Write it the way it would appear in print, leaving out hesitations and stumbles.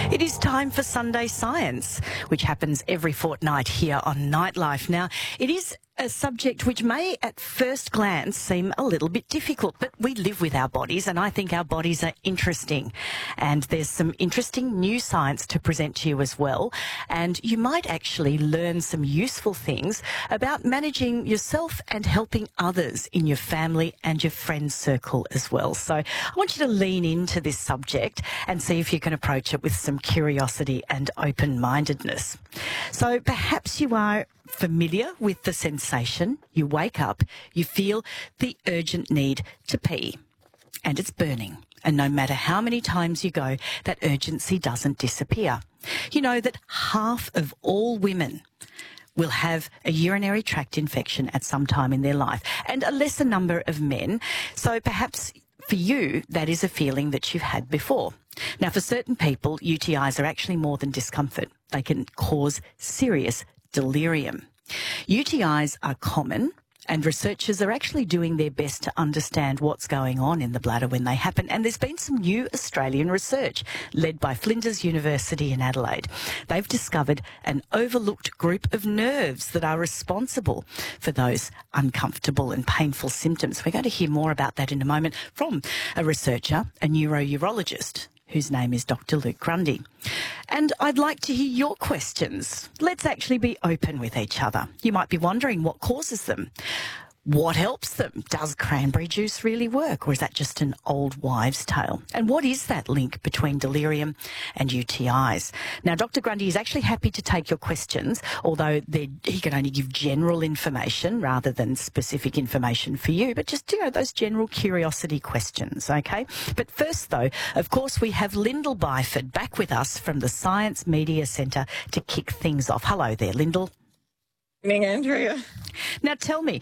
It is time for Sunday Science, which happens every fortnight here on Nightlife. Now, it is a subject which may at first glance seem a little bit difficult, but we live with our bodies and I think our bodies are interesting. And there's some interesting new science to present to you as well. And you might actually learn some useful things about managing yourself and helping others in your family and your friend circle as well. So I want you to lean into this subject and see if you can approach it with some curiosity and open-mindedness. So perhaps you are familiar with the sensation. You wake up, you feel the urgent need to pee, and it's burning. And no matter how many times you go, that urgency doesn't disappear. You know that half of all women will have a urinary tract infection at some time in their life, and a lesser number of men. So perhaps for you, that is a feeling that you've had before. Now, for certain people, UTIs are actually more than discomfort. They can cause serious delirium. UTIs are common, and researchers are actually doing their best to understand what's going on in the bladder when they happen. And there's been some new Australian research led by Flinders University in Adelaide. They've discovered an overlooked group of nerves that are responsible for those uncomfortable and painful symptoms. We're going to hear more about that in a moment from a researcher, a neurourologist, whose name is Dr. Luke Grundy. And I'd like to hear your questions. Let's actually be open with each other. You might be wondering what causes them. What helps them? Does cranberry juice really work, or is that just an old wives' tale? And what is that link between delirium and UTIs? Now, Dr. Grundy is actually happy to take your questions, although he can only give general information rather than specific information for you, but just, those general curiosity questions, okay? But first, though, of course, we have Lyndall Byford back with us from the Science Media Centre to kick things off. Hello there, Lyndall. Good evening, Andrea. Now tell me,